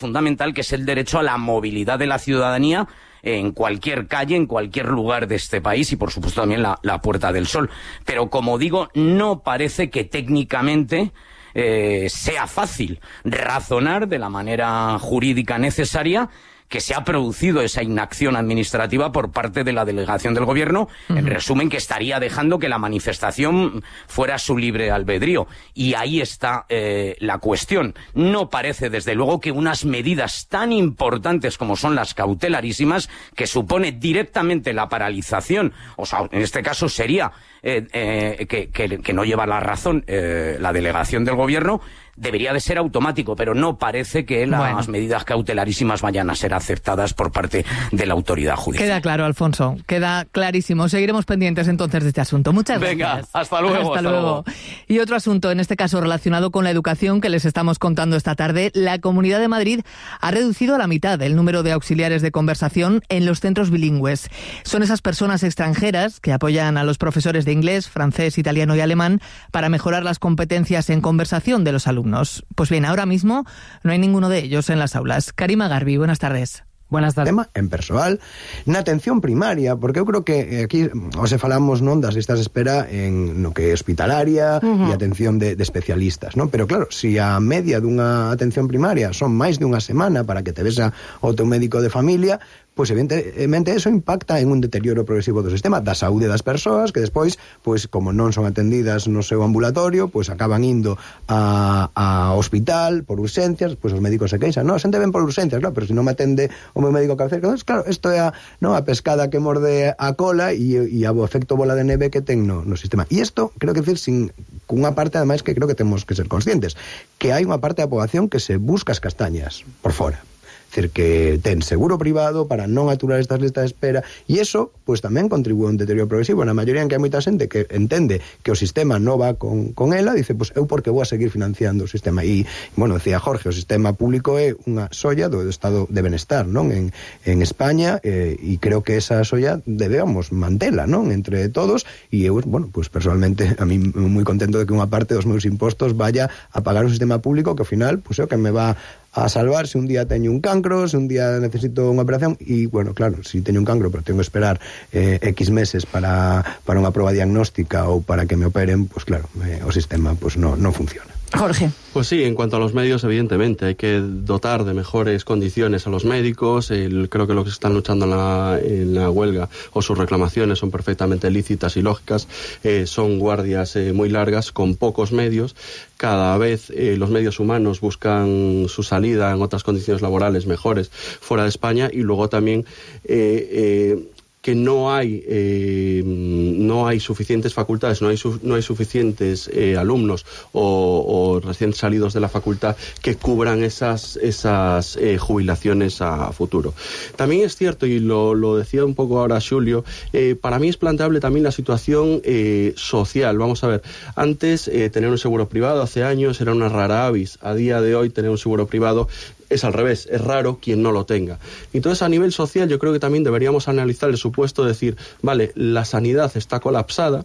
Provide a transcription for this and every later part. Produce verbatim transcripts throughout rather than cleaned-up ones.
fundamental, que es el derecho a la movilidad de la ciudadanía en cualquier calle, en cualquier lugar de este país y, por supuesto, también la, la Puerta del Sol. Pero, como digo, no parece que técnicamente eh, sea fácil razonar de la manera jurídica necesaria que se ha producido esa inacción administrativa por parte de la delegación del gobierno, uh-huh. en resumen, que estaría dejando que la manifestación fuera su libre albedrío. Y ahí está eh, la cuestión. No parece, desde luego, que unas medidas tan importantes como son las cautelarísimas, que supone directamente la paralización, o sea, en este caso sería eh, eh, que, que, que no lleva la razón eh, la delegación del gobierno, debería de ser automático, pero no parece que las bueno. medidas cautelarísimas vayan a ser aceptadas por parte de la autoridad judicial. Queda claro, Alfonso, queda clarísimo. Seguiremos pendientes entonces de este asunto. Muchas gracias. Venga, hasta luego. Hasta, hasta luego. luego. Y otro asunto, en este caso relacionado con la educación que les estamos contando esta tarde, la Comunidad de Madrid ha reducido a la mitad el número de auxiliares de conversación en los centros bilingües. Son esas personas extranjeras que apoyan a los profesores de inglés, francés, italiano y alemán para mejorar las competencias en conversación de los alumnos. Pues bien, ahora mismo no hay ninguno de ellos en las aulas. Karima Garbi, buenas tardes. Buenas tardes. Tema en persoal, na atención primaria, porque eu creo que aquí hoxe falamos non das listas de espera en no que é hospitalaria uh-huh. e atención de, de especialistas, non? Pero claro, se si a media dunha atención primaria son máis de unha semana para que te vesa o teu médico de familia, pois evidentemente eso impacta en un deterioro progresivo do sistema, da saúde das persoas, que despois, pois como non son atendidas no seu ambulatorio, pois acaban indo a, a hospital por urxencias, pois os médicos se queixan, non, a xente ven por urxencias, claro, pero se non me atende o meu médico cabeceira, entonces, claro, isto é a, non, a pescada que morde a cola e, e o efecto bola de neve que ten no, no sistema. E isto, creo que decir, sin cunha parte, ademais, que creo que temos que ser conscientes, que hai unha parte da poboación que se busca as castañas por fora. É dicir, que ten seguro privado para non aturar estas listas de espera, e iso, pois tamén contribúe a un deterioro progresivo. Na maioría en que hai moita xente que entende que o sistema non va con, con ela, dice, pois eu porque vou a seguir financiando o sistema. E, bueno, decía Jorge, o sistema público é unha solla do estado de benestar, non? En, en España, eh, e creo que esa solla debemos mantela, non? Entre todos, e eu, bueno, pois personalmente, a mí moi contento de que unha parte dos meus impostos vaya a pagar un sistema público que ao final, pois é o que me va a salvar se un día teño un cancro, se un día necesito unha operación, e, bueno, claro, se teño un cancro pero tengo que esperar eh, X meses para, para unha proba diagnóstica ou para que me operen, pues claro, eh, o sistema pues no, no funciona. Jorge. Pues sí, en cuanto a los medios, evidentemente, hay que dotar de mejores condiciones a los médicos. El, creo que lo que se están luchando en la, en la huelga o sus reclamaciones son perfectamente lícitas y lógicas. Eh, son guardias eh, muy largas con pocos medios. Cada vez eh, los medios humanos buscan su salida en otras condiciones laborales mejores fuera de España, y luego también eh, eh, que no hay eh, no hay suficientes facultades, no hay su, no hay suficientes eh, alumnos o, o recién salidos de la facultad que cubran esas esas eh, jubilaciones a futuro. También es cierto, y lo, lo decía un poco ahora Xulio, eh, para mí es planteable también la situación eh, social. Vamos a ver, antes eh, tener un seguro privado hace años era una rara avis. A día de hoy tener un seguro privado es al revés, es raro quien no lo tenga. Entonces, a nivel social, yo creo que también deberíamos analizar el supuesto de decir, vale, la sanidad está colapsada,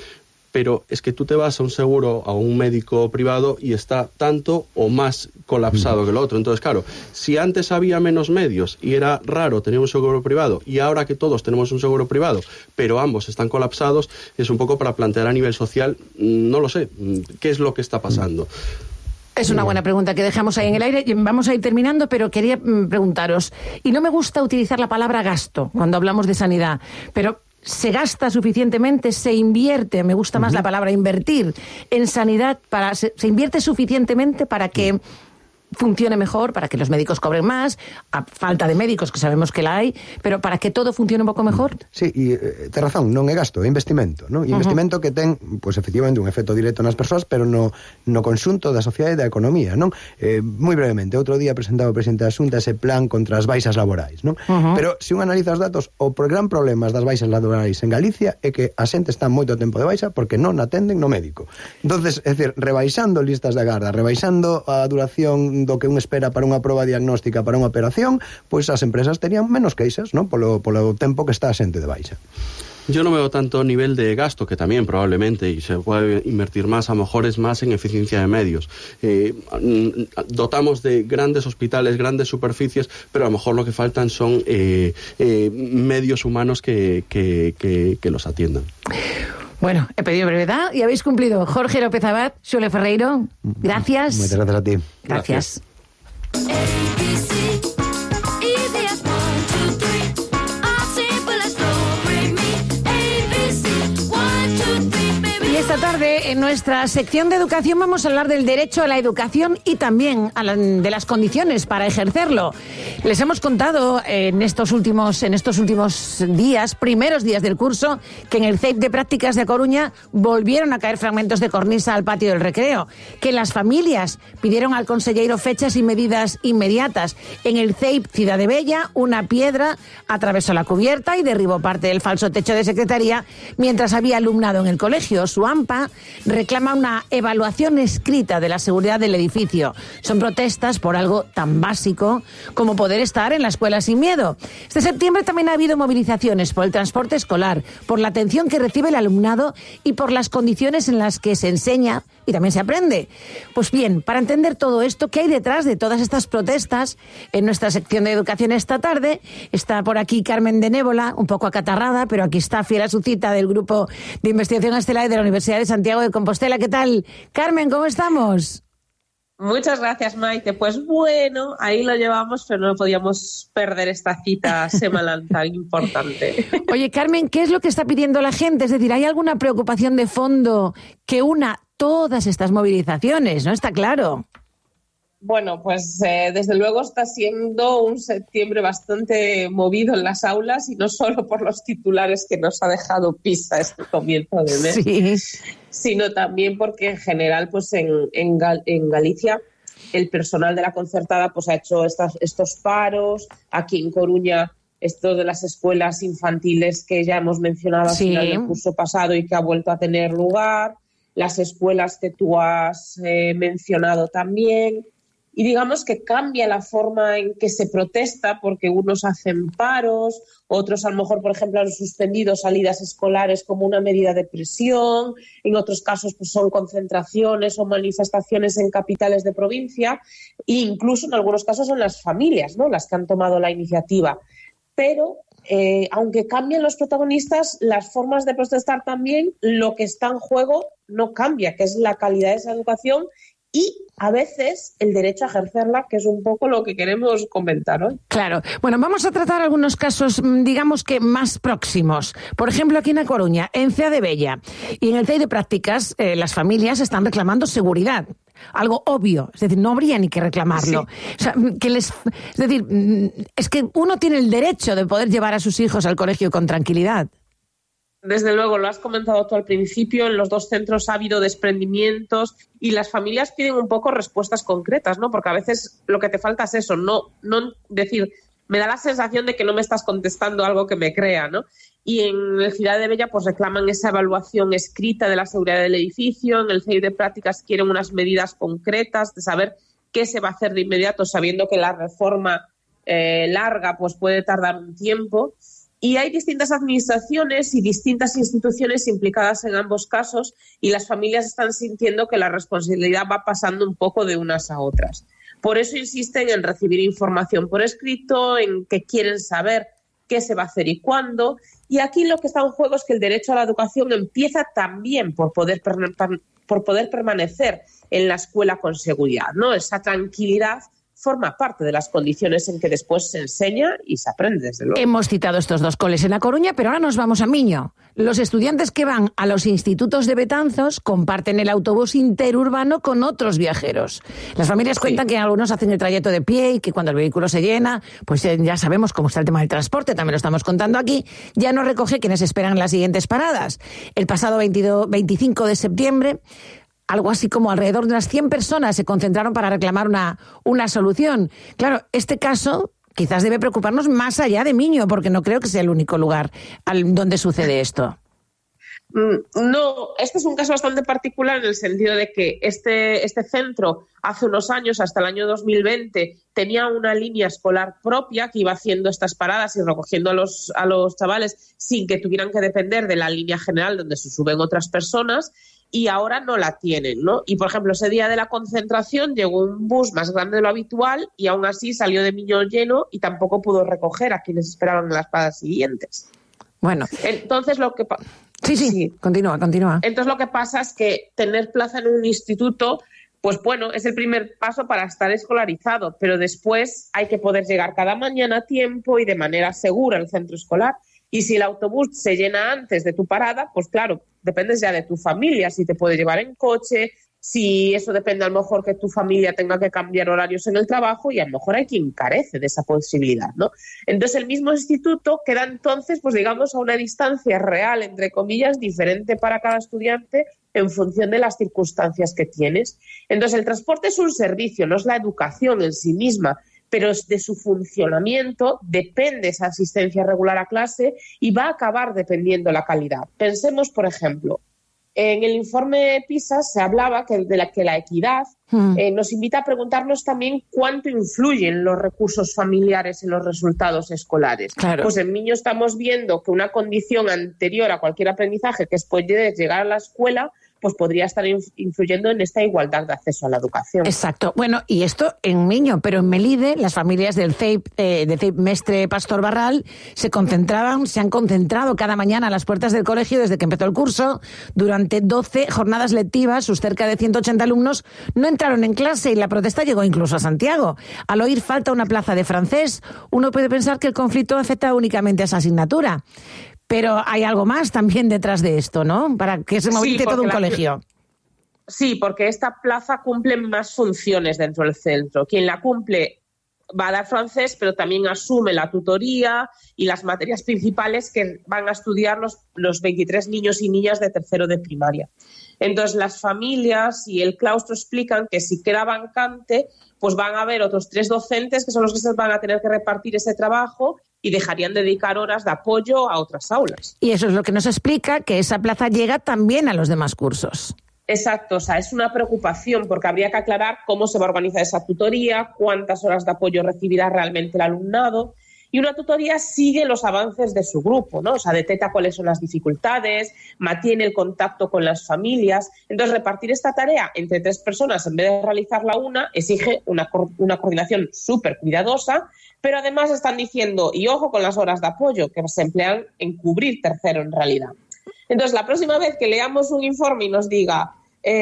pero es que tú te vas a un seguro, a un médico privado, y está tanto o más colapsado que lo otro. Entonces, claro, si antes había menos medios y era raro tener un seguro privado, y ahora que todos tenemos un seguro privado, pero ambos están colapsados, es un poco para plantear a nivel social, no lo sé, qué es lo que está pasando. Es una buena pregunta que dejamos ahí en el aire. Vamos a ir terminando, pero quería preguntaros, y no me gusta utilizar la palabra gasto cuando hablamos de sanidad, pero ¿se gasta suficientemente? ¿Se invierte? Me gusta más uh-huh. la palabra invertir en sanidad. Para ¿se, se invierte suficientemente para que funcione mejor, para que los médicos cobren más, a falta de médicos, que sabemos que la hay, pero para que todo funcione un pouco mejor? Sí, e eh, ten razón, non é gasto, é investimento, non? E investimento uh-huh. que ten, pois, pues, efectivamente, un efecto directo nas persoas, pero no, no conxunto da sociedade e da economía, non? Eh, moi brevemente, outro día presentaba o presidente da Xunta ese plan contra as baixas laborais, non? Uh-huh. Pero, se un analiza os datos, o gran problema das baixas laborais en Galicia é que a xente está moito tempo de baixa porque non atenden no médico. Entonces, é dicir, rebaixando listas de agarda, rebaixando a duración do que un espera para unha proba diagnóstica, para unha operación, pois as empresas terían menos queixas, non? Polo, polo tempo que está a xente de baixa. Yo no veo tanto nivel de gasto, que también probablemente, y se puede invertir más, a lo mejor es más en eficiencia de medios. Eh, dotamos de grandes hospitales, grandes superficies, pero a lo mejor lo que faltan son eh, eh, medios humanos que, que, que, que los atiendan. Bueno, he pedido brevedad y habéis cumplido. Jorge López Abad, Xule Ferreiro, gracias. Muchas gracias a ti. Gracias. Gracias. Y esta tarde, en nuestra sección de educación, vamos a hablar del derecho a la educación y también a la, de las condiciones para ejercerlo. Les hemos contado en estos últimos, en estos últimos días, primeros días del curso, que en el C E I P de Prácticas de Coruña volvieron a caer fragmentos de cornisa al patio del recreo, que las familias pidieron al consellero fechas y medidas inmediatas. En el C E I P Ciudad de Bella, una piedra atravesó la cubierta y derribó parte del falso techo de secretaría mientras había alumnado en el colegio. Su AMPA reclama una evaluación escrita de la seguridad del edificio. Son protestas por algo tan básico como poder estar en la escuela sin miedo. Este septiembre también ha habido movilizaciones por el transporte escolar, por la atención que recibe el alumnado y por las condiciones en las que se enseña y también se aprende. Pues bien, para entender todo esto, ¿qué hay detrás de todas estas protestas? En nuestra sección de educación esta tarde está por aquí Carmen de Nébola, un poco acatarrada, pero aquí está, fiel a su cita, del Grupo de Investigación Estelae de la Universidad de Santiago de Compostela. ¿Qué tal? Carmen, ¿cómo estamos? Muchas gracias, Maite. Pues bueno, ahí lo llevamos, pero no podíamos perder esta cita semanal tan importante. Oye, Carmen, ¿qué es lo que está pidiendo la gente? Es decir, ¿hay alguna preocupación de fondo que una todas estas movilizaciones? ¿No? Está claro. Bueno, pues eh, desde luego está siendo un septiembre bastante movido en las aulas, y no solo por los titulares que nos ha dejado PISA este comienzo de mes, sí, sino también porque en general, pues en, en, Gal- en Galicia el personal de la concertada pues ha hecho estas, estos paros. Aquí en Coruña, esto de las escuelas infantiles que ya hemos mencionado al sí. final del curso pasado y que ha vuelto a tener lugar, las escuelas que tú has eh, mencionado también. Y digamos que cambia la forma en que se protesta, porque unos hacen paros, otros a lo mejor, por ejemplo, han suspendido salidas escolares como una medida de presión, en otros casos pues son concentraciones o manifestaciones en capitales de provincia, e incluso en algunos casos son las familias, ¿no?, las que han tomado la iniciativa. Pero eh, aunque cambien los protagonistas, las formas de protestar también, lo que está en juego no cambia, que es la calidad de esa educación y a veces el derecho a ejercerla, que es un poco lo que queremos comentar hoy. Claro. Bueno, vamos a tratar algunos casos, digamos que más próximos. Por ejemplo, aquí en A Coruña, en Cea de Bella y en el C E I de Prácticas, eh, las familias están reclamando seguridad. Algo obvio, es decir, no habría ni que reclamarlo. Sí. O sea, que les, es decir, es que uno tiene el derecho de poder llevar a sus hijos al colegio con tranquilidad. Desde luego, lo has comentado tú al principio, en los dos centros ha habido desprendimientos y las familias piden un poco respuestas concretas, ¿no? Porque a veces lo que te falta es eso, no, no decir, me da la sensación de que no me estás contestando algo que me crea, ¿no? Y en el Ciudad de Bella pues reclaman esa evaluación escrita de la seguridad del edificio, en el C E I de Prácticas quieren unas medidas concretas de saber qué se va a hacer de inmediato, sabiendo que la reforma eh, larga pues puede tardar un tiempo. Y hay distintas administraciones y distintas instituciones implicadas en ambos casos, y las familias están sintiendo que la responsabilidad va pasando un poco de unas a otras. Por eso insisten en recibir información por escrito, en que quieren saber qué se va a hacer y cuándo. Y aquí lo que está en juego es que el derecho a la educación empieza también por poder, por poder permanecer en la escuela con seguridad, ¿no? Esa tranquilidad forma parte de las condiciones en que después se enseña y se aprende, desde luego. Hemos citado estos dos coles en A Coruña, pero ahora nos vamos a Miño. Los estudiantes que van a los institutos de Betanzos comparten el autobús interurbano con otros viajeros. Las familias sí. cuentan que algunos hacen el trayecto de pie y que cuando el vehículo se llena, pues ya sabemos cómo está el tema del transporte, también lo estamos contando aquí, ya no recoge quienes esperan las siguientes paradas. El pasado veintidós, veinticinco de septiembre... algo así como alrededor de unas cien personas se concentraron para reclamar una, una solución. Claro, este caso quizás debe preocuparnos más allá de Miño, porque no creo que sea el único lugar al, donde sucede esto. No, este es un caso bastante particular en el sentido de que este, este centro hace unos años, hasta el año dos mil veinte, tenía una línea escolar propia que iba haciendo estas paradas y recogiendo a los, a los chavales sin que tuvieran que depender de la línea general donde se suben otras personas, y ahora no la tienen, ¿no? Y, por ejemplo, ese día de la concentración llegó un bus más grande de lo habitual y aún así salió de Miño lleno y tampoco pudo recoger a quienes esperaban en las paradas siguientes. Bueno. Entonces, lo que... Sí, sí, sí, continúa, continúa. Entonces lo que pasa es que tener plaza en un instituto, pues bueno, es el primer paso para estar escolarizado, pero después hay que poder llegar cada mañana a tiempo y de manera segura al centro escolar. Y si el autobús se llena antes de tu parada, pues claro, dependes ya de tu familia, si te puede llevar en coche, si eso depende a lo mejor que tu familia tenga que cambiar horarios en el trabajo, y a lo mejor hay quien carece de esa posibilidad, ¿no? Entonces el mismo instituto queda entonces, pues digamos, a una distancia real, entre comillas, diferente para cada estudiante en función de las circunstancias que tienes. Entonces el transporte es un servicio, no es la educación en sí misma, pero de su funcionamiento depende esa asistencia regular a clase y va a acabar dependiendo la calidad. Pensemos, por ejemplo, en el informe PISA se hablaba que de la, que la equidad mm. eh, nos invita a preguntarnos también cuánto influyen los recursos familiares en los resultados escolares. Claro. Pues en Miño estamos viendo que una condición anterior a cualquier aprendizaje, que es poder llegar a la escuela, pues podría estar influyendo en esta igualdad de acceso a la educación. Exacto. Bueno, y esto en Miño, pero en Melide, las familias del C E I P, eh, de C E I P Mestre Pastor Barral, se concentraban, se han concentrado cada mañana a las puertas del colegio desde que empezó el curso. Durante doce jornadas lectivas, sus cerca de ciento ochenta alumnos no entraron en clase y la protesta llegó incluso a Santiago. Al oír falta una plaza de francés, uno puede pensar que el conflicto afecta únicamente a esa asignatura. Pero hay algo más también detrás de esto, ¿no? Para que se movilice sí, todo un la... colegio. Sí, porque esta plaza cumple más funciones dentro del centro. Quien la cumple va a dar francés, pero también asume la tutoría y las materias principales que van a estudiar los, los veintitrés niños y niñas de tercero de primaria. Entonces, las familias y el claustro explican que si queda vacante, pues van a haber otros tres docentes que son los que se van a tener que repartir ese trabajo y dejarían de dedicar horas de apoyo a otras aulas. Y eso es lo que nos explica que esa plaza llega también a los demás cursos. Exacto, o sea, es una preocupación porque habría que aclarar cómo se va a organizar esa tutoría, cuántas horas de apoyo recibirá realmente el alumnado. Y una tutoría sigue los avances de su grupo, ¿no? O sea, detecta cuáles son las dificultades, mantiene el contacto con las familias. Entonces, repartir esta tarea entre tres personas en vez de realizarla una exige una, una coordinación súper cuidadosa, pero además están diciendo, y ojo con las horas de apoyo, que se emplean en cubrir tercero en realidad. Entonces, la próxima vez que leamos un informe y nos diga,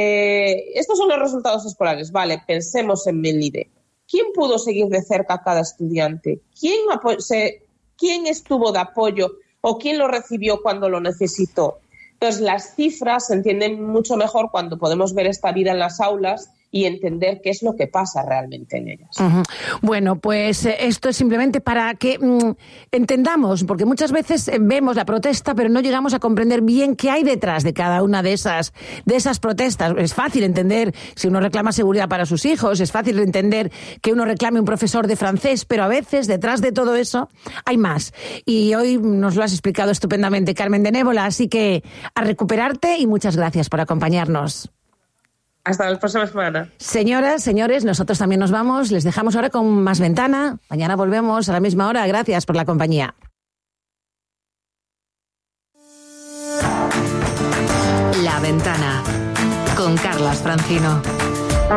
eh, estos son los resultados escolares, vale, pensemos en Melide. ¿Quién pudo seguir de cerca a cada estudiante? ¿Quién, apo- se, ¿Quién estuvo de apoyo o quién lo recibió cuando lo necesitó? Entonces, las cifras se entienden mucho mejor cuando podemos ver esta vida en las aulas y entender qué es lo que pasa realmente en ellas. Uh-huh. Bueno, pues eh, esto es simplemente para que mm, entendamos, porque muchas veces eh, vemos la protesta, pero no llegamos a comprender bien qué hay detrás de cada una de esas, de esas protestas. Es fácil entender si uno reclama seguridad para sus hijos, es fácil entender que uno reclame un profesor de francés, pero a veces detrás de todo eso hay más. Y hoy nos lo has explicado estupendamente, Carmen de Névola, así que a recuperarte y muchas gracias por acompañarnos. Hasta la próxima semana. Señoras, señores, nosotros también nos vamos. Les dejamos ahora con Más Ventana. Mañana volvemos a la misma hora. Gracias por la compañía. La Ventana con Carlas Francino.